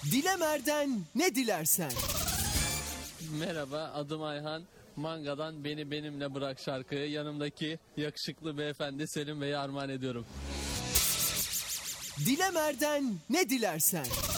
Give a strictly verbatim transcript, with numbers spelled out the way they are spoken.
Dilemer'den ne dilersen. Merhaba, adım Ayhan. Manga'dan Beni Benimle Bırak şarkıyı yanımdaki yakışıklı beyefendi Selim Bey'e armağan ediyorum. Dilemer'den ne dilersen.